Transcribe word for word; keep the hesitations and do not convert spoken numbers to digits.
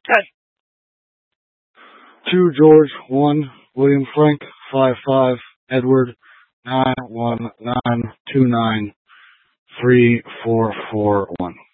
Okay. Two George, one William Frank, five five Edward, nine one nine two nine three four four one.